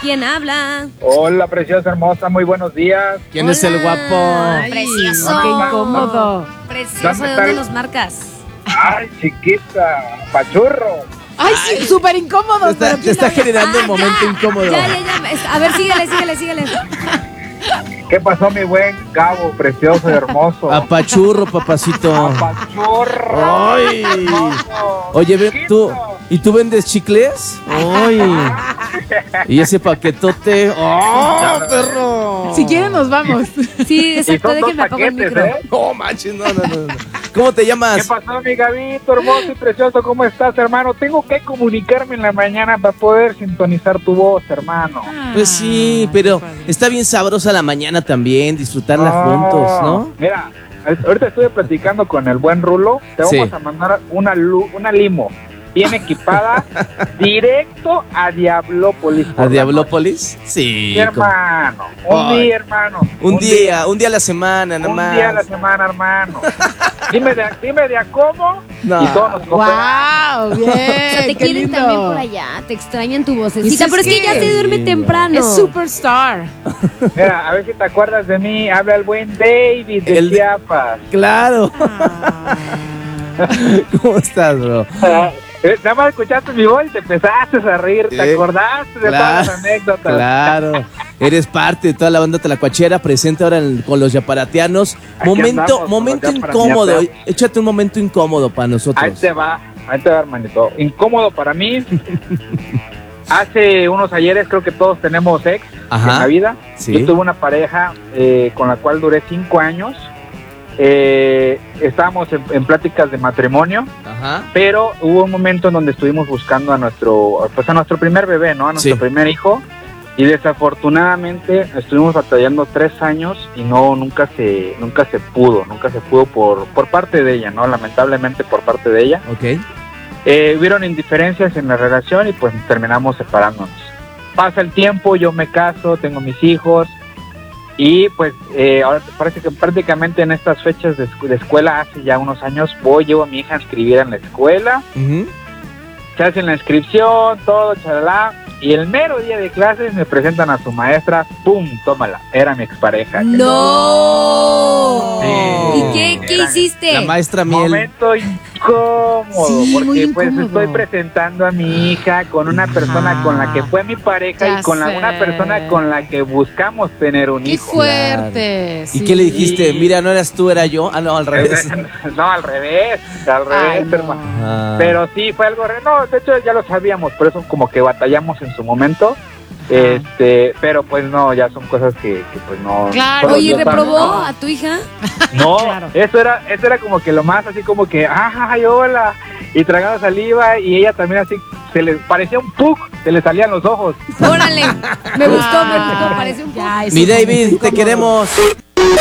¿Quién habla? Hola, preciosa, hermosa, muy buenos días. ¿Quién es el guapo? Ay, precioso. Qué incómodo. Precioso, ¿de dónde nos marcas? Ay, chiquita, pachurro. Ay, sí, súper incómodo. Te está generando un momento incómodo. Ya. A ver, síguele. ¿Qué pasó, mi buen Gabo, precioso y hermoso? Apachurro, papacito. Apachurro. Ay. Hermoso. Oye, Chiquito. ¿y tú vendes chicles? Ay. ¿Y ese paquetote? ¡Oh, perro! Si quieren nos vamos. Sí, Y exacto, son dos déjenme apagar el paquetes, micro. ¿eh? No manches, no. ¿Cómo te ¿Qué llamas? pasó, mi Gabito, hermoso y precioso? ¿Cómo estás, hermano? Tengo que comunicarme en la mañana para poder sintonizar tu voz, hermano. Pues sí, pero está bien sabrosa la mañana también, disfrutarla juntos, ¿no? Mira, ahorita estuve platicando con el buen Rulo. Te Sí. vamos a mandar una limo bien equipada directo a Diablópolis. ¿A Diablópolis? Sí. Sí, hermano. Un Ay. día, hermano. Un día a la semana, nada Un más. día a la semana, hermano. dime de a cómo No. y todos nos cooperamos. ¡Wow! Bien. O sea, te qué quieren lindo. también por allá, te extrañan tu Pues vocecita, es pero es que que- ya se duerme temprano. Es superstar. Mira, a ver si te acuerdas de mí. Habla el buen David de El- Chiapas. Claro. ¿Cómo estás, bro? Nada más escuchaste mi voz y te empezaste a reír. ¿Te acordaste de todas las anécdotas? Claro. Eres parte de toda la banda Tlacuachera, presente ahora con los Yaparateanos. Aquí andamos, Momento con los incómodo. Yaparateanos. Échate un momento incómodo para Ahí nosotros. te va, hermanito. Incómodo para mí. Hace unos ayeres creo que todos tenemos ex Ajá. en la vida. Sí. Yo tuve una pareja con la cual duré 5 años. Estábamos en pláticas de matrimonio, Ajá. pero hubo un momento en donde estuvimos buscando a nuestro primer bebé, ¿no? A nuestro Sí. primer hijo. Y desafortunadamente estuvimos batallando 3 años y nunca se pudo por parte de ella, ¿no? Lamentablemente por parte de ella. Ok. Hubieron indiferencias en la relación y pues terminamos separándonos. Pasa el tiempo, yo me caso, tengo mis hijos y pues ahora parece que prácticamente en estas fechas de escuela, hace ya unos años, llevo a mi hija a inscribir en la escuela, Ujú. se hace la inscripción, todo, chalala, y el mero día de clases me presentan a su maestra, ¡pum! Tómala, era mi expareja. ¡No! Sí. ¿Y qué Era- hiciste? La maestra Miel. Momento incómodo, Sí, muy porque pues incómodo. estoy presentando a mi hija con una persona con la que fue mi pareja Ya y con sé. una persona con la que buscamos tener un ¡Qué hijo. fuerte! ¿Y sí. qué le dijiste? Mira, no eras tú, era yo. Ah, no, al revés. No, al revés, Ay, no. hermano. Ah. Pero sí, fue algo no, de hecho ya lo sabíamos, por eso como que batallamos en su momento. Pero pues no, ya son cosas que pues no. Claro. solo Oye, yo ¿reprobó también, a tu hija? No, Claro. eso era como que lo más así como que, ay, hola, y tragando saliva, y ella también así, se le parecía un pug, se le salían los ojos. Órale, me gustó, parece un poco. Ya, eso Mi es muy David, te incómodo. queremos.